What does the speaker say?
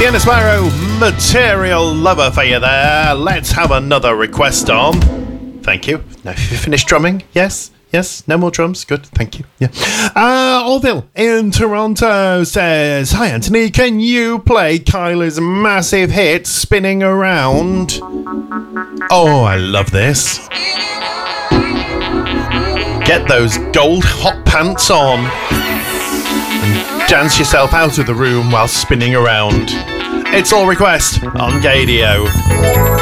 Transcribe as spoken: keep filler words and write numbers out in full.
Sienna Sparrow, Material Lover for you there. Let's have another request on. Thank you. Now, have you finished drumming? Yes? Yes? No more drums? Good, thank you. Yeah. Uh, Orville in Toronto says, hi Anthony, can you play Kyla's massive hit, Spinning Around? Oh, I love this. Get those gold hot pants on and dance yourself out of the room while spinning around. It's All Request on Gadio.